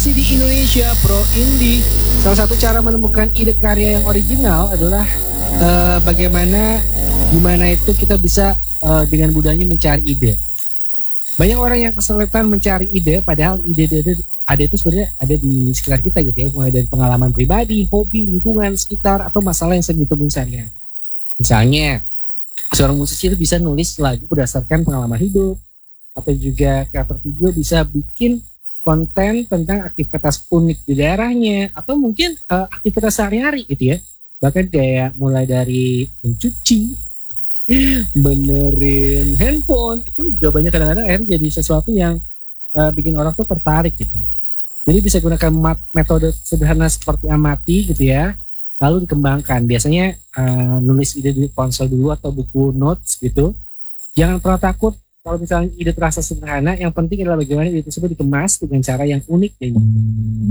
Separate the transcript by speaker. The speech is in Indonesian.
Speaker 1: Masih di Indonesia Pro Indie. Salah satu cara menemukan ide karya yang original adalah bagaimana gimana itu kita bisa dengan mudahnya mencari ide. Banyak orang yang kesulitan mencari ide, padahal ide-ide ada itu sebenarnya ada di sekitar kita gitu ya, mulai dari pengalaman pribadi, hobi, lingkungan sekitar, atau masalah yang sering ditemui seharian. Misalnya, seorang musisi itu bisa nulis lagu berdasarkan pengalaman hidup, atau juga kreator video bisa bikin konten tentang aktivitas unik di daerahnya, atau mungkin aktivitas sehari-hari gitu ya. Bahkan kayak mulai dari mencuci, benerin handphone, itu juga banyak kadang-kadang akhirnya jadi sesuatu yang bikin orang tuh tertarik gitu. Jadi bisa gunakan metode sederhana seperti amati gitu ya, lalu dikembangkan. Biasanya nulis ide di ponsel dulu atau buku notes gitu. Jangan pernah takut kalau misalnya ide terasa sederhana, yang penting adalah bagaimana ide tersebut dikemas dengan cara yang unik dan